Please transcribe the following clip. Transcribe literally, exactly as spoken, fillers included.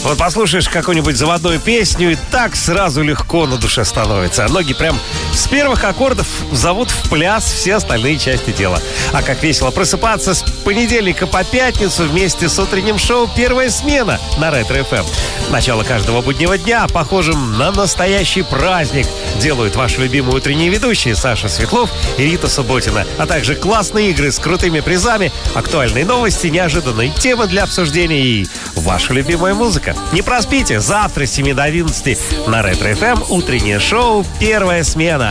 Вот послушаешь какую-нибудь заводную песню, и так сразу легко на душе становится. А ноги прям с первых аккордов зовут в пляс все остальные части тела. А как весело просыпаться с понедельника по пятницу вместе с утренним шоу «Первая смена» на Ретро-эф эм. Начало каждого буднего дня похожим на настоящий праздник делают ваши любимые утренние ведущие Саша Светлов и Рита Субботина, а также классные игры с крутыми призами, актуальные новости, неожиданные темы для обсуждения и ваша любимая музыка. Не проспите, завтра с семи до одиннадцати на Ретро-эф эм утреннее шоу «Первая смена».